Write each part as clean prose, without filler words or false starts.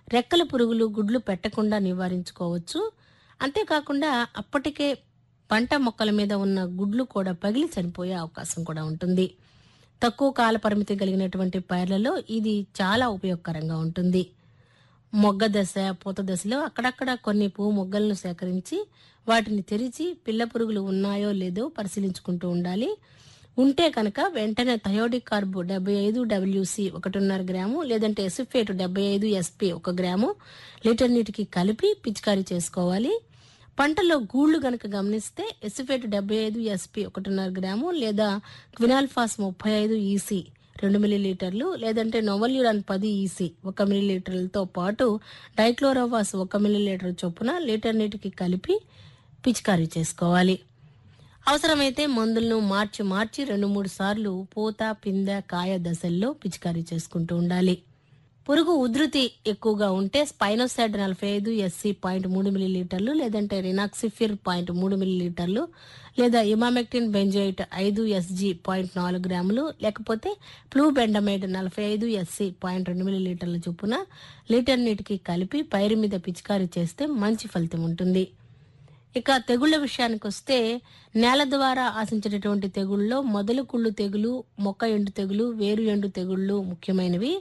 రెక్కల పురుగులు గుడ్లు పెట్టకుండా నివారించుకోవచ్చు. అంతేకాకుండా అప్పటికే పంట మొక్కల మీద ఉన్న గుడ్లు కూడా పగిలి చనిపోయే అవకాశం కూడా ఉంటుంది. తక్కువ కాల పరిమితి కలిగినటువంటి పైర్లలో ఇది చాలా ఉపయోగకరంగా ఉంటుంది. మొగ్గ దశ, పూత దశలో అక్కడక్కడ కొన్ని పువ్వు మొగ్గలను సేకరించి వాటిని తెరిచి పిల్ల పురుగులు ఉన్నాయో లేదో పరిశీలించుకుంటూ ఉండాలి. ఉంటే కనుక వెంటనే థయోడిక్ కార్బ్ 75WC 1.5 గ్రాము లేదంటే ఎసిఫేట్ 75SP 1 గ్రాము లీటర్ నీటికి కలిపి పిచికారీ చేసుకోవాలి. పంటలో గూళ్లు గనక గమనిస్తే ఎసిఫేట్ 75SP 1.5 గ్రాము లేదా క్వినాల్ఫాస్ 35EC 2 మిల్లీలీటర్లు లేదంటే నోవల్యూరాన్ 10EC 1 మిల్లీలీటర్లతో పాటు డైక్లోరోవాస్ 1 మిల్లీలీటర్ చొప్పున లీటర్ నీటికి కలిపి పిచికారీ చేసుకోవాలి. అవసరమైతే మందులను మార్చి 2-3 సార్లు పూత, పిందె, కాయ దశల్లో పిచికారీ చేసుకుంటూ ఉండాలి. పురుగు ఉధృతి ఎక్కువగా ఉంటే స్పైనోసైడ్ 45SC 0.3 మిల్లీలీటర్లు లేదంటే రినాక్సిఫిర్ 0.3 మిల్లీలీటర్లు లేదా ఇమామెక్టిన్ బెంజోయిట్ 5SG 0.4 గ్రాములు లేకపోతే ఫ్లూబెండమైడ్ 45SC 0.2 మిల్లీలీటర్ల చొప్పున లీటర్ నీటికి కలిపి పైరు మీద పిచికారీ చేస్తే మంచి ఫలితం ఉంటుంది. ఇక తెగుళ్ల విషయానికి వస్తే నేల ద్వారా ఆశించేటటువంటి తెగుళ్ళలో మొదలు కుళ్ళు తెగులు, మొక్క ఎండు తెగులు, వేరు ఎండు తెగుళ్ళు ముఖ్యమైనవి.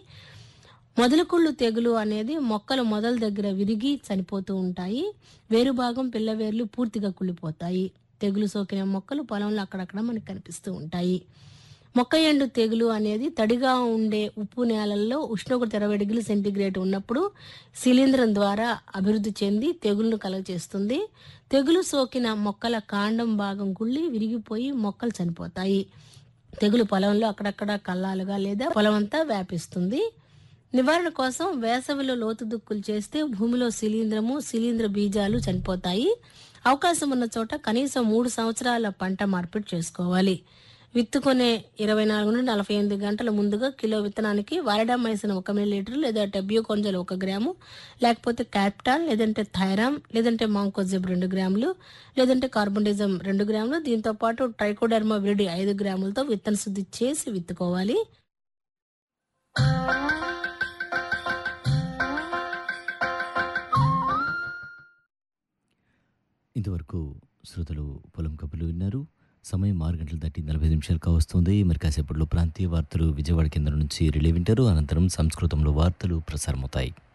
మొదలు కుళ్ళు తెగులు అనేది మొక్కలు మొదల దగ్గర విరిగి చనిపోతూ ఉంటాయి. వేరు భాగం పిల్ల వేర్లు పూర్తిగా కుళ్ళిపోతాయి. తెగులు సోకిన మొక్కలు పొలంలో అక్కడక్కడ మనకు కనిపిస్తూ ఉంటాయి. మొక్క ఎండు తెగులు అనేది తడిగా ఉండే ఉప్పు నేలల్లో ఉష్ణోగ్రత 20 డిగ్రీల సెంటీగ్రేడ్ ఉన్నప్పుడు శిలీంధ్రం ద్వారా అభివృద్ధి చెంది తెగుళ్లను కలుగజేస్తుంది. తెగులు సోకిన మొక్కల కాండం భాగం కుళ్ళి విరిగిపోయి మొక్కలు చనిపోతాయి. తెగులు పొలంలో అక్కడక్కడ కల్లాలుగా లేదా పొలమంతా వ్యాపిస్తుంది. నివారణ కోసం వేసవిలో లోతు దుక్కులు చేస్తే భూమిలో శిలీంద్ర బీజాలు చనిపోతాయి. అవకాశం ఉన్న చోట కనీసం 3 సంవత్సరాల పంట మార్పిడి చేసుకోవాలి. విత్తుకునే 24 నుండి 48 గంటల ముందుగా కిలో విత్తనానికి వారడామైసిన్ 1 మిల్లీలీటర్ లేదా టెబ్యూకొంజల్ 1 గ్రాము లేకపోతే క్యాప్టాన్ లేదంటే థైరామ్ లేదంటే మాంకోజెబ్ 2 గ్రాములు లేదంటే కార్బోనిజం 2 గ్రాములు దీంతో పాటు ట్రైకోడర్మా విరిడి 5 గ్రాములతో విత్తన శుద్ధి చేసి విత్తుకోవాలి. ఇంతవరకు శ్రోతలు పొలం కబుర్లు విన్నారు. సమయం 6 గంటలు దాటి 45 నిమిషాలు కావస్తుంది. మరి కాసేపట్లో ప్రాంతీయ వార్తలు విజయవాడ కేంద్రం నుంచి రిలే వింటారు. అనంతరం సంస్కృతంలో వార్తలు ప్రసారమవుతాయి.